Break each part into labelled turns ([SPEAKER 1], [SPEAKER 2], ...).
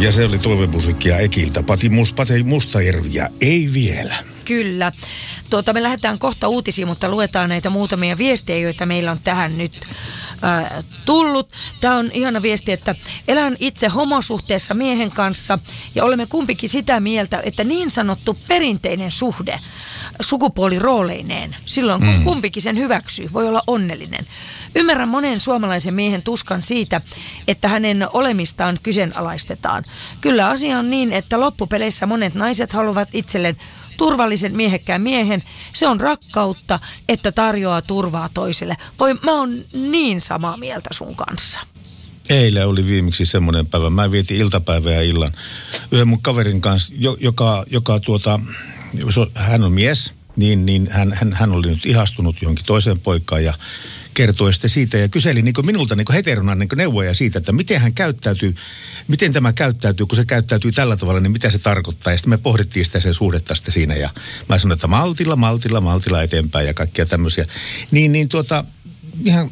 [SPEAKER 1] Ja se oli toivemusiikkia Ekiltä. Pate Mustajärviä ei vielä.
[SPEAKER 2] Kyllä. Me lähdetään kohta uutisiin, mutta luetaan näitä muutamia viestejä, joita meillä on tähän nyt tullut. Tämä on ihana viesti, että elän itse homosuhteessa miehen kanssa ja olemme kumpikin sitä mieltä, että niin sanottu perinteinen suhde sukupuolirooleineen, silloin kun kumpikin sen hyväksyy, voi olla onnellinen. Ymmärrän monen suomalaisen miehen tuskan siitä, että hänen olemistaan kyseenalaistetaan. Kyllä asia on niin, että loppupeleissä monet naiset haluavat itselleen turvallisen miehekkään miehen. Se on rakkautta, että tarjoaa turvaa toiselle. Mä oon niin samaa mieltä sun kanssa.
[SPEAKER 1] Eilen oli viimeksi semmoinen päivä. Mä vietin iltapäivää ja illan yhden mun kaverin kanssa, hän on mies, niin hän oli nyt ihastunut johonkin toiseen poikaan ja kertoi sitten siitä ja kyseli minulta heterona neuvoja siitä, että miten tämä käyttäytyy, kun se käyttäytyy tällä tavalla, niin mitä se tarkoittaa. Ja sitten me pohdittiin sitä sen suhdetta sitten siinä ja mä sanoin, että maltilla eteenpäin ja kaikkia tämmöisiä. Ihan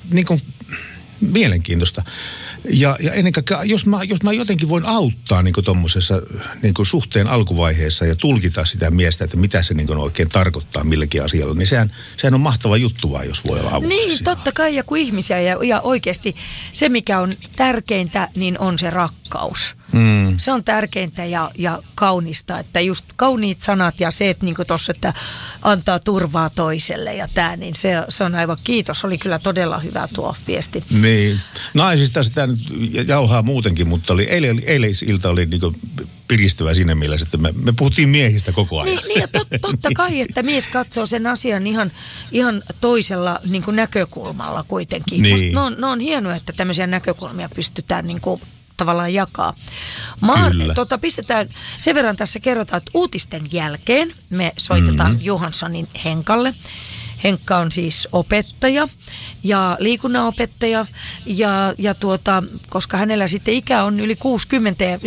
[SPEAKER 1] mielenkiintoista. Ja ennen kaikkea, jos mä jotenkin voin auttaa tommosessa suhteen alkuvaiheessa ja tulkita sitä miestä, että mitä se oikein tarkoittaa milläkin asialla, niin sehän on mahtava juttu vaan, jos voi olla avuksi.
[SPEAKER 2] Niin, totta kai, ja kun ihmisiä ja oikeasti se, mikä on tärkeintä, niin on se rakkaus. Se on tärkeintä ja kaunista, että just kauniit sanat ja se, että tossa, että antaa turvaa toiselle ja tämä, niin se on aivan kiitos. Oli kyllä todella hyvä tuo viesti.
[SPEAKER 1] Niin, naisista sitä nyt jauhaa muutenkin, mutta eileisilta oli piristävä siinä mielessä, että me puhuttiin miehistä koko ajan.
[SPEAKER 2] Niin ja totta kai, että mies katsoo sen asian ihan toisella näkökulmalla kuitenkin.
[SPEAKER 1] Niin.
[SPEAKER 2] Ne on hienoa, että tämmöisiä näkökulmia pystytään tavallaan jakaa. Pistetään, sen verran tässä kerrotaan, että uutisten jälkeen me soitetaan Johanssonin Henkalle. Henkka on siis opettaja ja liikunnanopettaja ja koska hänellä sitten ikä on yli 60 ja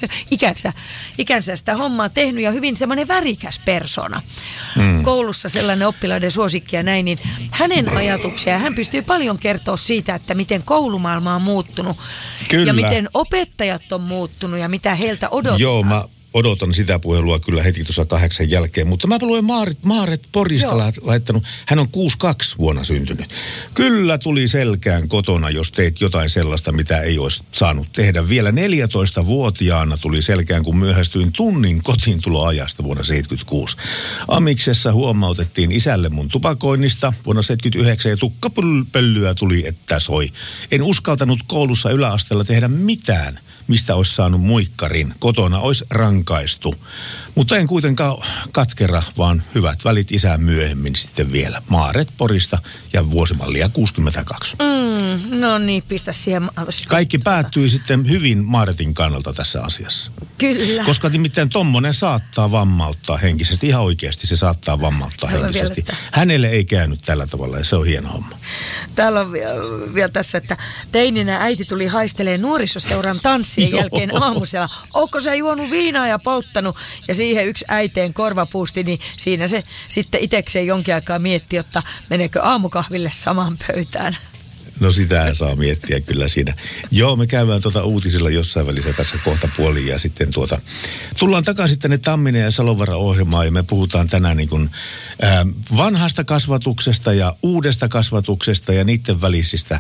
[SPEAKER 2] ikänsä sitä hommaa tehnyt ja hyvin semmoinen värikäs persona. Koulussa sellainen oppilaiden suosikki ja näin, niin hänen ajatuksia, hän pystyy paljon kertoa siitä, että miten koulumaailma on muuttunut.
[SPEAKER 1] Kyllä.
[SPEAKER 2] Ja miten opettajat on muuttunut ja mitä heiltä odotetaan.
[SPEAKER 1] Joo, mä odotan sitä puhelua kyllä heti tuossa 8 jälkeen, mutta mä luen Maaret Porista laittanut, hän on 62 vuonna syntynyt. Kyllä tuli selkään kotona, jos teit jotain sellaista, mitä ei olisi saanut tehdä. Vielä 14-vuotiaana tuli selkään, kun myöhästyin tunnin kotiintuloajasta vuonna 1976. Amiksessa huomautettiin isälle mun tupakoinnista vuonna 1979 ja tukkapöllyä tuli, että soi. En uskaltanut koulussa yläasteella tehdä mitään, mistä olisi saanut muikkarin. Kotona olisi rankaistu. Mutta en kuitenkaan katkera, vaan hyvät välit isään myöhemmin sitten vielä. Maaret Porista ja vuosimallia 62.
[SPEAKER 2] No niin, pistä siihen.
[SPEAKER 1] Kaikki päättyi sitten hyvin Maaretin kannalta tässä asiassa.
[SPEAKER 2] Kyllä.
[SPEAKER 1] Koska nimittäin tommonen saattaa vammauttaa henkisesti. Ihan oikeasti se saattaa vammauttaa henkisesti. Hänelle ei käynyt tällä tavalla ja se on hieno homma.
[SPEAKER 2] Täällä on vielä tässä, että teininä äiti tuli haistelee nuorisoseuran tanssien jälkeen aamusella. Ootko sä juonut viinaa ja polttanut? Ja siihen yksi äiteen korva puusti, niin siinä se sitten itsekseen jonkin aikaa mietti, että meneekö aamukahville samaan pöytään.
[SPEAKER 1] No sitähän saa miettiä kyllä siinä. Joo, me käydään uutisilla jossain välissä tässä kohta puoliin ja sitten tullaan takaisin tänne Tamminen ja Salovara-ohjelmaan ja me puhutaan tänään vanhasta kasvatuksesta ja uudesta kasvatuksesta ja niiden välisistä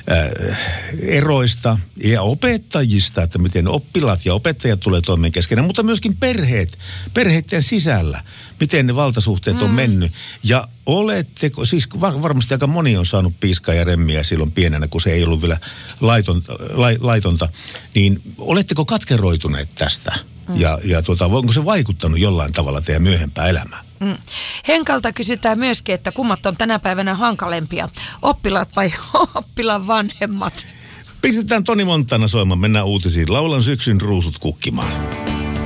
[SPEAKER 1] eroista ja opettajista, että miten oppilaat ja opettajat tulee toimeen keskenään, mutta myöskin perheiden sisällä, miten ne valtasuhteet on mennyt. Ja oletteko, siis varmasti aika moni on saanut piiskaa ja remmiä silloin pienenä, kun se ei ollut vielä laitonta, niin oletteko katkeroituneet tästä? Ja onko se vaikuttanut jollain tavalla teidän myöhempään elämään?
[SPEAKER 2] Henkalta kysytään myöskin, että kummat on tänä päivänä hankalempia, oppilaat vai oppilaan vanhemmat?
[SPEAKER 1] Pistetään Toni Montana soimaan, mennään uutisiin. Laulan syksyn ruusut kukkimaan.